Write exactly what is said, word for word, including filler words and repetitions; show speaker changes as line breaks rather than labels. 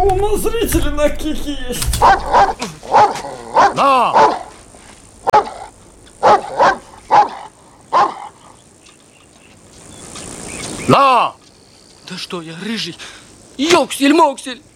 умозрители на кике есть.
На! На!
Да что я, рыжий? Ёксель-моксель!